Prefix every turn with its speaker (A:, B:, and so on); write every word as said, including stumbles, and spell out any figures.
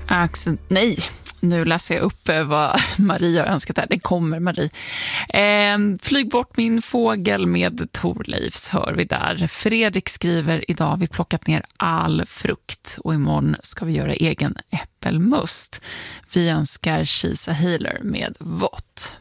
A: Accent, nej. Nu läser jag upp vad Maria har önskat här. Det kommer Marie. Eh, flyg bort min fågel med Torleifs hör vi där. Fredrik skriver, idag har vi plockat ner all frukt och imorgon ska vi göra egen äppelmust. Vi önskar She's a Healer med Vott.